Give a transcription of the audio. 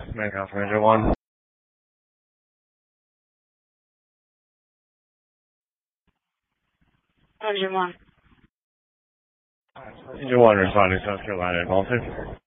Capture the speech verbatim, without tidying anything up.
Manhouse for engine one. Engine one. Engine one responding South Carolina and Baltic.